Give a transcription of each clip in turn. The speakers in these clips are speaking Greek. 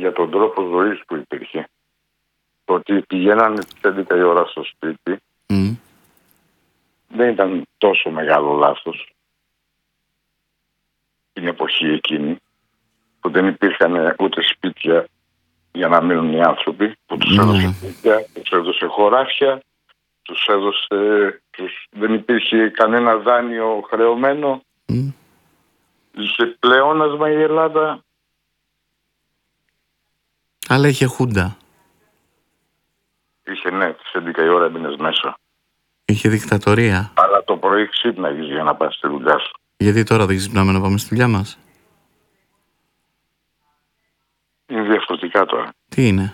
για τον τρόπο ζωής που υπήρχε. Το ότι πηγαίνανε τις 11 η ώρα στο σπίτι δεν ήταν τόσο μεγάλο λάθος την εποχή εκείνη, που δεν υπήρχαν ούτε σπίτια για να μείνουν οι άνθρωποι, που τους έδωσε σπίτια, τους έδωσε χωράφια, τους έδωσε, δεν υπήρχε κανένα δάνειο χρεωμένο. Είχε πλεόνασμα η Ελλάδα. Αλλά είχε χούντα. Είχε, ναι, τις 11 η ώρα έμεινες μέσα. Είχε δικτατορία. Αλλά το πρωί ξύπναγες για να πας στη δουλειά σου. Γιατί τώρα δεν ξυπνάμε να πάμε στη δουλειά μας? Είναι διαφορετικά τώρα. Τι είναι?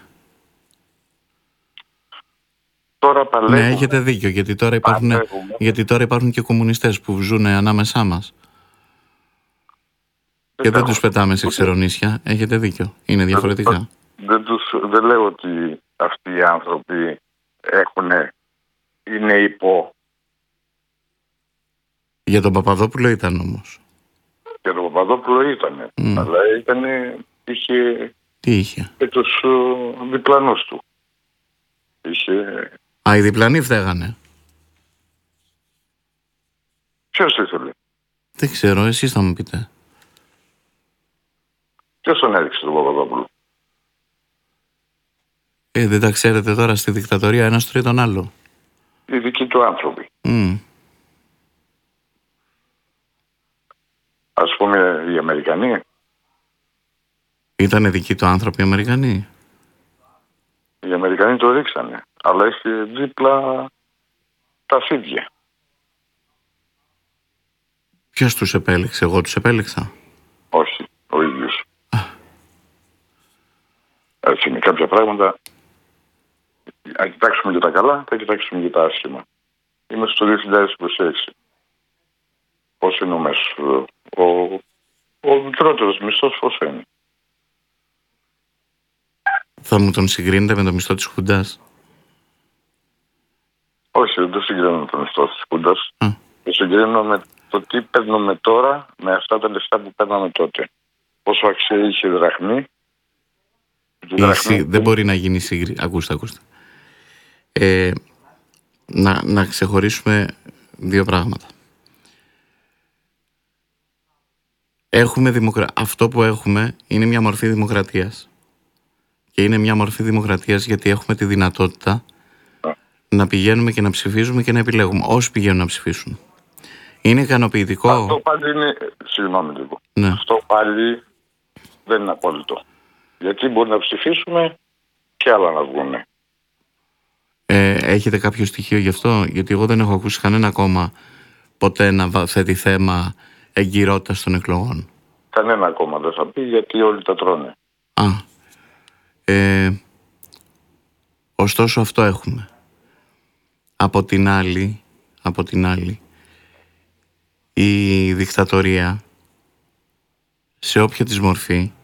Τώρα παλεύουμε. Ναι, έχετε δίκιο, γιατί τώρα υπάρχουν και κομμουνιστές που ζουν ανάμεσά μας. Και δεν τους πετάμε σε ξερονίσια. Έχετε δίκιο. Είναι διαφορετικά. Δεν λέω ότι αυτοί οι άνθρωποι είναι υπό. Για τον Παπαδόπουλο ήταν όμως. Για τον Παπαδόπουλο ήταν. Αλλά είχε. Τι είχε? Και τους διπλανούς του. Οι διπλανοί φταίγανε. Ποιος ήθελε? Δεν ξέρω, εσείς θα μου πείτε. Ποιος τον έδειξε τον Παπαδόπουλο? Δεν τα ξέρετε τώρα, στη δικτατορία ένας τρώει τον άλλο. Οι δικοί του άνθρωποι. Ας πούμε οι Αμερικανοί. Ήτανε δικοί του άνθρωποι οι Αμερικανοί. Οι Αμερικανοί το ρίξανε. Αλλά είχε δίπλα τα φίδια. Ποιος τους επέλεξε? Εγώ τους επέλεξα? Όχι, ο ίδιος. Έτσι είναι κάποια πράγματα. Αν κοιτάξουμε και τα καλά, θα κοιτάξουμε και τα άσχημα. Είμαστε στο 2026. Πώς είναι ο μέσος? Ο μικρότερος μισθός πώς είναι? Θα μου τον συγκρίνετε με το μισθό της Χουντάς? Όχι, δεν το συγκρίνω με το μισθό της Χουντάς. Το συγκρίνω με το τι παίρνουμε τώρα με αυτά τα λεφτά που παίρναμε τότε. Πόσο αξία είχε η δραχμή. Δεν μπορεί να γίνει σύγκριση. Ακούστε. Να ξεχωρίσουμε δύο πράγματα. Αυτό που έχουμε είναι μια μορφή δημοκρατίας. Και είναι μια μορφή δημοκρατίας γιατί έχουμε τη δυνατότητα να πηγαίνουμε και να ψηφίζουμε και να επιλέγουμε. Όσοι πηγαίνουν να ψηφίσουν. Είναι ικανοποιητικό? Αυτό πάλι είναι. Συγγνώμη λίγο. Ναι. Αυτό πάλι δεν είναι απόλυτο. Γιατί μπορεί να ψηφίσουμε και άλλα να βγουν. Έχετε κάποιο στοιχείο γι' αυτό? Γιατί εγώ δεν έχω ακούσει κανένα κόμμα ποτέ να θέτει θέμα εγκυρότητας των εκλογών. Κανένα κόμμα δεν θα πει, γιατί όλοι τα τρώνε. Ωστόσο αυτό έχουμε. Από την άλλη, η δικτατορία σε όποια της μορφή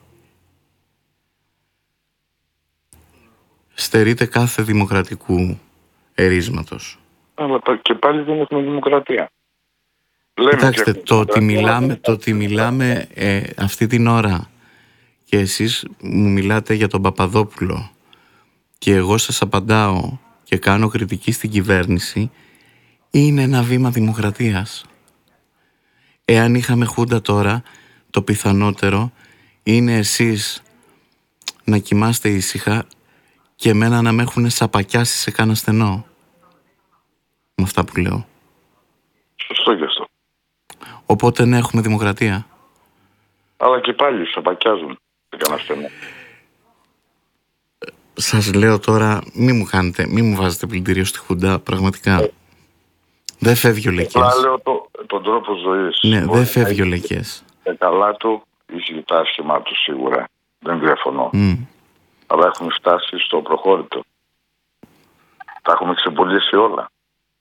στερείται κάθε δημοκρατικού ερίσματος. Αλλά και πάλι δεν έχουμε δημοκρατία. Κοιτάξτε, το ότι μιλάμε αυτή την ώρα και εσείς μου μιλάτε για τον Παπαδόπουλο και εγώ σας απαντάω και κάνω κριτική στην κυβέρνηση, είναι ένα βήμα δημοκρατίας. Εάν είχαμε Χούντα τώρα, το πιθανότερο είναι εσείς να κοιμάστε ήσυχα και εμένα να με έχουν σαπακιάσει σε κάνα στενό. Με αυτά που λέω. Σωστό και αυτό. Οπότε ναι, έχουμε δημοκρατία. Αλλά και πάλι σαπακιάζουν σε κάνα στενό. Σας λέω τώρα, μη μου βάζετε πλυντήριο στη Χούντα, πραγματικά. Δεν φεύγει ο Λεκές. Απλά λέω τον τρόπο ζωής. Ναι, δεν φεύγει ο Λεκές. Καλά του, είχε τα άσχημά του σίγουρα. Δεν διαφωνώ. Αλλά έχουμε φτάσει στο προχώρητο. Τα έχουμε ξεπολύσει όλα.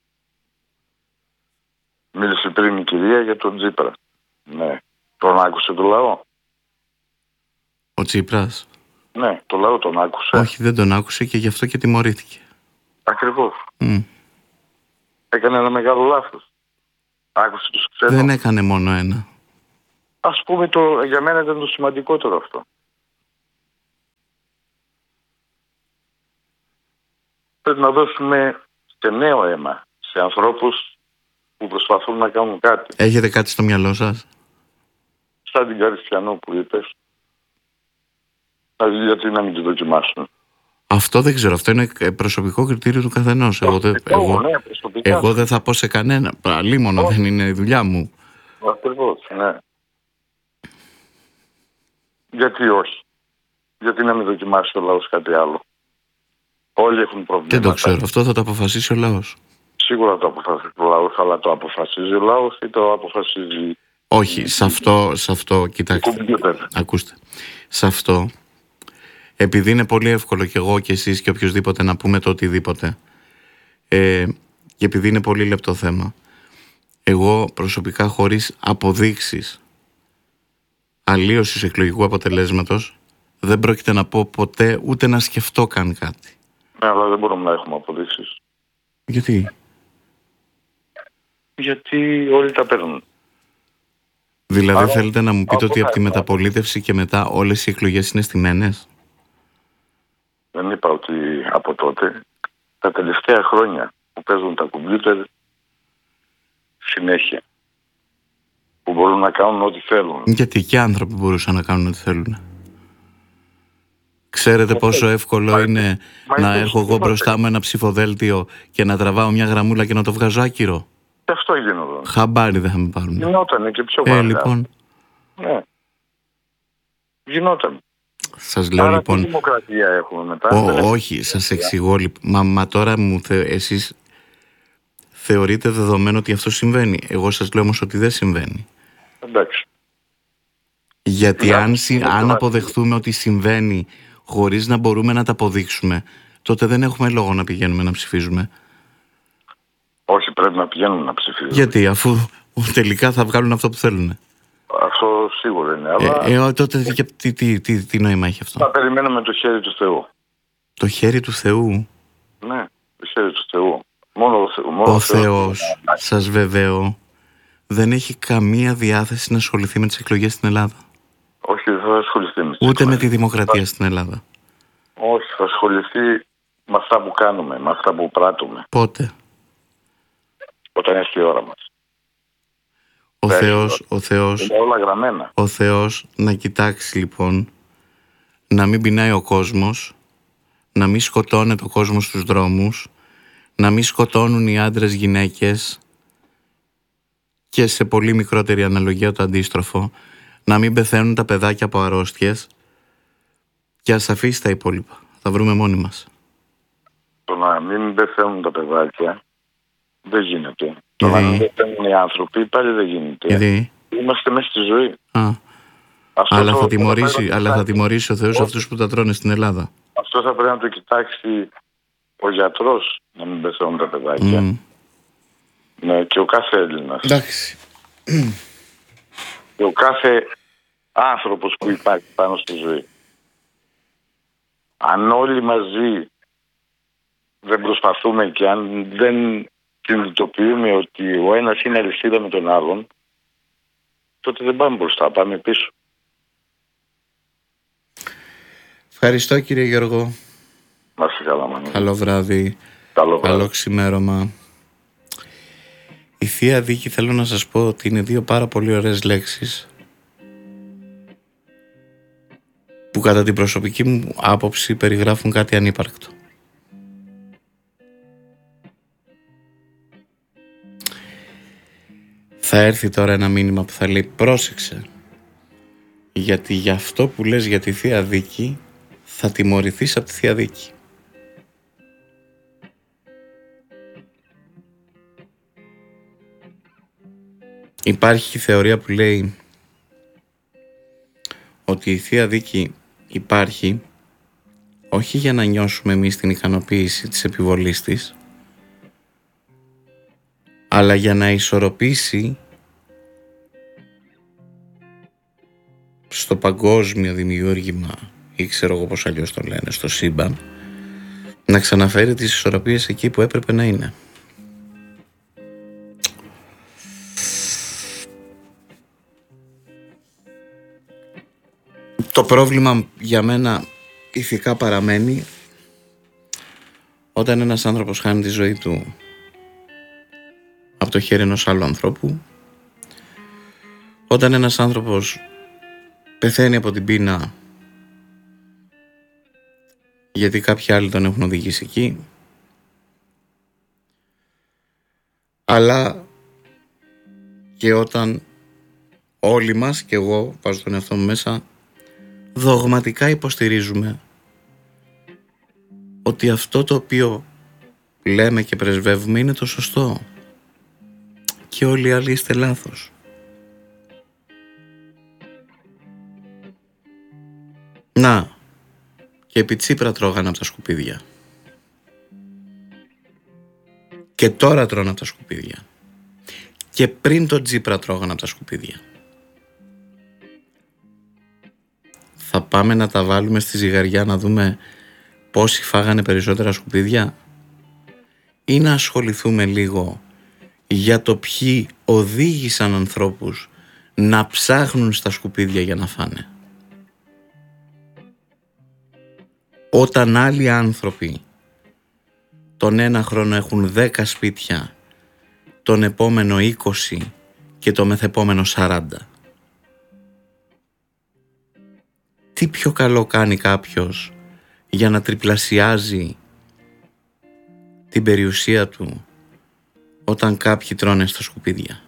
Μίλησε πριν η κυρία για τον Τσίπρα. Ναι. Τον άκουσε το λαό? Ο Τσίπρας? Ναι, το λαό τον άκουσε. Όχι, δεν τον άκουσε και γι' αυτό και τιμωρήθηκε. Ακριβώς. Έκανε ένα μεγάλο λάθος. Άκουσε τους ξένους. Δεν έκανε μόνο ένα. Ας πούμε, για μένα ήταν το σημαντικότερο αυτό. πρέπει να δώσουμε σε νέο αίμα, σε ανθρώπους που προσπαθούν να κάνουν κάτι. Έχετε κάτι στο μυαλό σας? Σαν την Καριστιανό που είπες, γιατί να μην τη δοκιμάσουν. Αυτό δεν ξέρω, αυτό είναι προσωπικό κριτήριο του καθενός. Εγώ δεν θα πω σε κανένα, αλίμονο, δεν είναι η δουλειά μου. Ακριβώς, ναι. Γιατί όχι? Γιατί να μην δοκιμάσει ο λαός κάτι άλλο? Όλοι έχουν προβλήματα. Δεν το ξέρω, αυτό θα το αποφασίσει ο λαός. Σίγουρα το αποφασίζει ο λαός, αλλά το αποφασίζει ο λαός ή το αποφασίζει... Όχι, σε αυτό, κοιτάξτε, ακούστε, σε αυτό, επειδή είναι πολύ εύκολο και εγώ και εσείς και οποιοδήποτε να πούμε το οτιδήποτε, και επειδή είναι πολύ λεπτό θέμα, εγώ προσωπικά χωρίς αποδείξεις αλλίωσης εκλογικού αποτελέσματος δεν πρόκειται να πω ποτέ ούτε να σκεφτώ καν κάτι. Ναι, αλλά δεν μπορούμε να έχουμε αποδείξεις. Γιατί? Γιατί όλοι τα παίρνουν. Δηλαδή άρα, θέλετε να μου πείτε ότι από τη μεταπολίτευση και μετά όλες οι εκλογές είναι στημένες? Δεν είπα ότι από τότε. Τα τελευταία χρόνια που παίζουν τα κομπιούτερ συνέχεια. Που μπορούν να κάνουν ό,τι θέλουν. Γιατί και άνθρωποι μπορούσαν να κάνουν ό,τι θέλουν. Ξέρετε πόσο εύκολο είναι να έχω εγώ μπροστά μου ένα ψηφοδέλτιο και να τραβάω μια γραμμούλα και να το βγάζω άκυρο? Και αυτό γινόταν. Χαμπάρι δεν θα με πάρουν. Γινόταν και πιο βαριά. Λοιπόν. Ναι. Γινόταν. Σας λέω. Άρα, λοιπόν. Τι δημοκρατία έχουμε μετά? Όχι, σας εξηγώ λοιπόν. Μα τώρα εσείς θεωρείτε δεδομένο ότι αυτό συμβαίνει. Εγώ σας λέω όμως ότι δεν συμβαίνει. Εντάξει. Γιατί αν αποδεχθούμε ότι συμβαίνει χωρίς να μπορούμε να τα αποδείξουμε, τότε δεν έχουμε λόγο να πηγαίνουμε να ψηφίζουμε. Όχι, πρέπει να πηγαίνουμε να ψηφίζουμε. Γιατί, αφού τελικά θα βγάλουν αυτό που θέλουν. Αυτό σίγουρα είναι, αλλά... τότε τι νόημα έχει αυτό? Θα περιμένουμε το χέρι του Θεού. Το χέρι του Θεού? Ναι, το χέρι του Θεού. Ο Θεός, σας βεβαίω, δεν έχει καμία διάθεση να ασχοληθεί με τις εκλογές στην Ελλάδα. Όχι, δεν θα ασχοληθεί με τις ούτε με τη δημοκρατία στην Ελλάδα. Όχι, θα ασχοληθεί με αυτά που κάνουμε, με αυτά που πράττουμε. Πότε? Όταν έρθει η ώρα μας. Είναι όλα γραμμένα. Ο Θεός να κοιτάξει λοιπόν να μην πεινάει ο κόσμος, να μην σκοτώνεται ο κόσμος στους δρόμους, να μην σκοτώνουν οι άντρες γυναίκες και σε πολύ μικρότερη αναλογία το αντίστροφο, να μην πεθαίνουν τα παιδάκια από αρρώστιες και ας αφήσει τα υπόλοιπα. Θα βρούμε μόνοι μας. Το να μην πεθαίνουν τα παιδάκια δεν γίνεται. Το να μην πεθαίνουν οι άνθρωποι πάλι δεν γίνεται. Γιατί? Είμαστε μέσα στη ζωή. Αλλά θα τιμωρήσει ο Θεός αυτούς που τα τρώνε στην Ελλάδα. Αυτό θα πρέπει να το κοιτάξει ο γιατρός, να μην πεθαίνουν τα παιδάκια. Ναι, και ο κάθε Έλληνας. Εντάξει. Και ο κάθε άνθρωπος που υπάρχει πάνω στη ζωή. Αν όλοι μαζί δεν προσπαθούμε και αν δεν συνειδητοποιούμε ότι ο ένας είναι αλυσίδα με τον άλλον, τότε δεν πάμε μπροστά, πάμε πίσω. Ευχαριστώ κύριε Γιώργο. Να είστε καλά, Μανώλη. Καλό βράδυ. Καλό ξημέρωμα. Η Θεία Δίκη, θέλω να σας πω ότι είναι δύο πάρα πολύ ωραίες λέξεις που κατά την προσωπική μου άποψη περιγράφουν κάτι ανύπαρκτο. Θα έρθει τώρα ένα μήνυμα που θα λέει πρόσεξε, γιατί για αυτό που λες για τη Θεία Δίκη θα τιμωρηθείς από τη Θεία Δίκη. Υπάρχει η θεωρία που λέει ότι η Θεία Δίκη υπάρχει όχι για να νιώσουμε εμείς την ικανοποίηση της επιβολής της, αλλά για να ισορροπήσει στο παγκόσμιο δημιούργημα ή ξέρω εγώ πώς αλλιώς το λένε, στο σύμπαν, να ξαναφέρει τις ισορροπίες εκεί που έπρεπε να είναι. Το πρόβλημα για μένα ηθικά παραμένει Όταν ένας άνθρωπος χάνει τη ζωή του από το χέρι ενός άλλου ανθρώπου, όταν ένας άνθρωπος πεθαίνει από την πείνα γιατί κάποιοι άλλοι τον έχουν οδηγήσει εκεί, αλλά και όταν όλοι μας, και εγώ βάζω τον εαυτό μου μέσα, δογματικά υποστηρίζουμε ότι αυτό το οποίο λέμε και πρεσβεύουμε είναι το σωστό και όλοι οι άλλοι είστε λάθος. Να, και επί Τσίπρα τρώγανε από τα σκουπίδια. Και τώρα τρώνε από τα σκουπίδια. Και πριν τον Τσίπρα τρώγανε από τα σκουπίδια. Θα πάμε να τα βάλουμε στη ζυγαριά να δούμε πόσοι φάγανε περισσότερα σκουπίδια, ή να ασχοληθούμε λίγο για το ποιοι οδήγησαν ανθρώπους να ψάχνουν στα σκουπίδια για να φάνε. Όταν άλλοι άνθρωποι τον ένα χρόνο έχουν 10 σπίτια, τον επόμενο 20 και το μεθεπόμενο 40. Τι πιο καλό κάνει κάποιος για να τριπλασιάζει την περιουσία του όταν κάποιοι τρώνε στα σκουπίδια.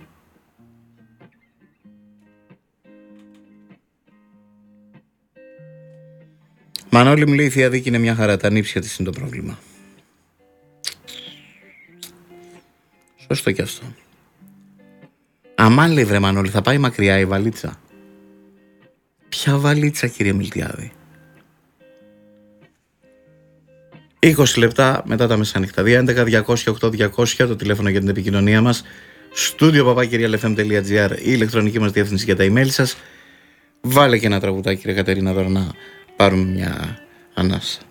Μανώλη μου λέει, η Θεία Δίκη είναι μια χαρά, τα νύψια της είναι το πρόβλημα. Σωστό κι αυτό. Αμάν λέει, βρε Μανώλη, θα πάει μακριά η βαλίτσα. Ποια βαλίτσα, κύριε Μιλτιάδη? 20 λεπτά μετά τα μεσάνυχτα. 211-200-8200 το τηλέφωνο για την επικοινωνία μας. studio@lfm.gr η ηλεκτρονική μας διεύθυνση για τα email σας. Βάλε και ένα τραγουδάκι, κύριε Κατερίνα, τώρα να πάρουμε μια ανάσα.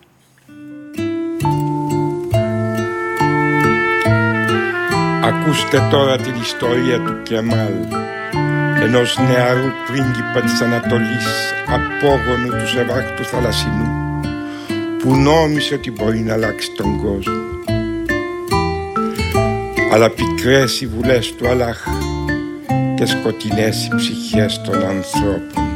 Ακούστε τώρα την ιστορία του Κεμάλ, ενός νεαρού πρίγκιπα της Ανατολής, απόγονου του Σεβάχτου Θαλασσινού, που νόμισε ότι μπορεί να αλλάξει τον κόσμο. Αλλά πικρές οι βουλές του Αλλάχ και σκοτεινές οι ψυχές των ανθρώπων.